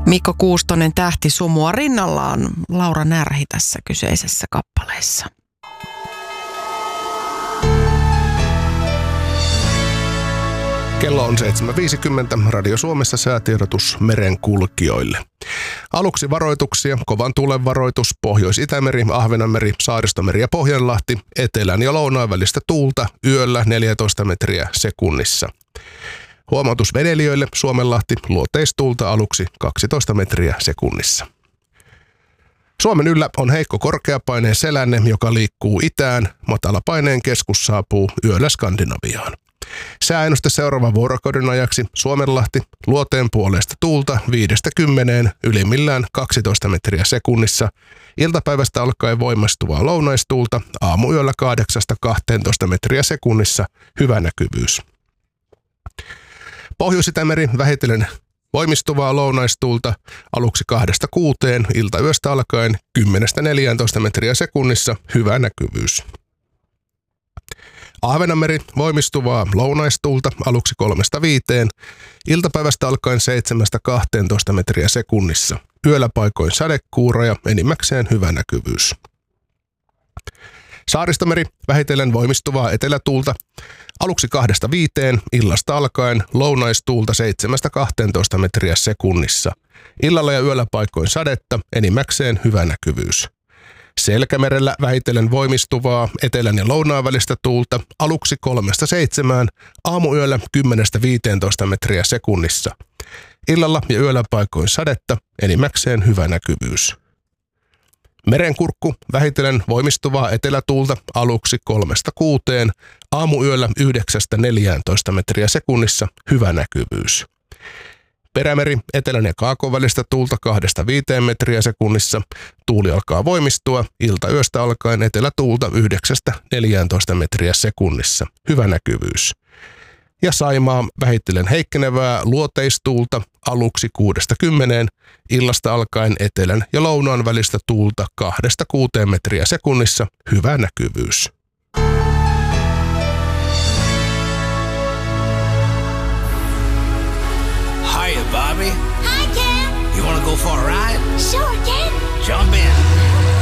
Mikko Kuustonen Tähtisumua rinnallaan Laura Närhi tässä kyseisessä kappaleessa. Kello on 7.50. Radio Suomessa säätiedotus merenkulkijoille. Aluksi varoituksia, kovan tuulen varoitus, Pohjois-Itämeri, Ahvenanmeri, Saaristomeri ja Pohjanlahti, etelän ja lounaan välistä tuulta, yöllä 14 metriä sekunnissa. Huomautus vedelijöille, Suomenlahti, luoteistuulta aluksi 12 metriä sekunnissa. Suomen yllä on heikko korkeapaineen selänne, joka liikkuu itään, matalapaineen keskus saapuu yöllä Skandinaviaan. Sääennuste seuraavan vuorokauden ajaksi, Suomenlahti, luoteen puolesta tuulta 5-10, ylimmillään 12 metriä sekunnissa. Iltapäivästä alkaen voimastuvaa lounaistuulta, aamuyöllä 8-12 metriä sekunnissa, hyvä näkyvyys. Pohjois-Itämeri vähitellen voimistuvaa lounaistuulta, aluksi 2-6, iltayöstä alkaen 10-14 metriä sekunnissa, hyvä näkyvyys. Ahvenanmeri voimistuvaa lounaistuulta, aluksi 3-5, iltapäivästä alkaen 7-12 metriä sekunnissa. Yöllä paikoin sadekuuroja, enimmäkseen hyvä näkyvyys. Saaristomeri vähitellen voimistuvaa etelätuulta, aluksi 2-5, illasta alkaen lounaistuulta 7-12 metriä sekunnissa. Illalla ja yöllä paikoin sadetta, enimmäkseen hyvä näkyvyys. Selkämerellä vähitellen voimistuvaa etelän ja lounaan välistä tuulta, aluksi 3-7, aamuyöllä 10-15 metriä sekunnissa. Illalla ja yöllä paikoin sadetta, enimmäkseen hyvä näkyvyys. Merenkurkku vähitellen voimistuvaa etelätuulta, aluksi 3-6, aamuyöllä 9-14 metriä sekunnissa, hyvä näkyvyys. Perämeri etelän ja kaakon välistä tuulta 2-5 metriä sekunnissa. Tuuli alkaa voimistua, iltayöstä alkaen etelätuulta 9-14 metriä sekunnissa. Hyvä näkyvyys. Ja Saimaa vähitellen heikkenevää luoteistuulta aluksi 6-10, illasta alkaen etelän ja lounaan välistä tuulta 2-6 metriä sekunnissa. Hyvä näkyvyys. Hiya, Bobby. Hi, Ken. You want to go for a ride? Sure, Ken. Jump in.